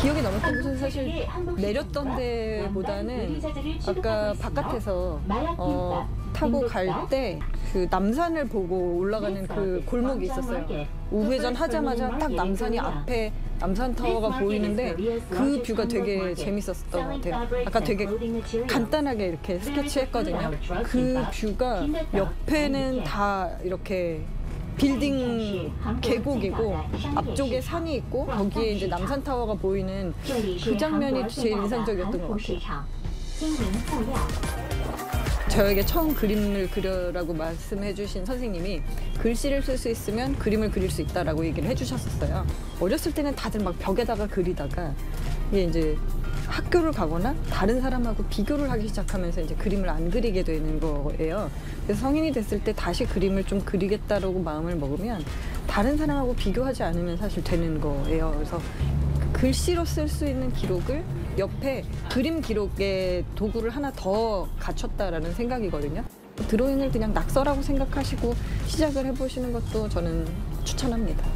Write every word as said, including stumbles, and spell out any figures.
기억에 남았던 곳은 사실 내렸던 데보다는 아까 바깥에서 어, 타고 갈 때 그 남산을 보고 올라가는 그 골목이 있었어요. 우회전 하자마자 딱 남산이 앞에 남산타워가 보이는데 그 뷰가 되게 재밌었던 것 같아요. 아까 되게 간단하게 이렇게 스케치했거든요. 그 뷰가 옆에는 다 이렇게 빌딩 계곡이고 앞쪽에 산이 있고 거기에 이제 남산타워가 보이는 그 장면이 제일 인상적이었던 것 같아요. 저에게 처음 그림을 그려라고 말씀해 주신 선생님이 글씨를 쓸 수 있으면 그림을 그릴 수 있다라고 얘기를 해주셨었어요. 어렸을 때는 다들 막 벽에다가 그리다가 이게 이제 학교를 가거나 다른 사람하고 비교를 하기 시작하면서 이제 그림을 안 그리게 되는 거예요. 그래서 성인이 됐을 때 다시 그림을 좀 그리겠다라고 마음을 먹으면 다른 사람하고 비교하지 않으면 사실 되는 거예요. 그래서 글씨로 쓸 수 있는 기록을 옆에 그림 기록의 도구를 하나 더 갖췄다라는 생각이거든요. 드로잉을 그냥 낙서라고 생각하시고 시작을 해보시는 것도 저는 추천합니다.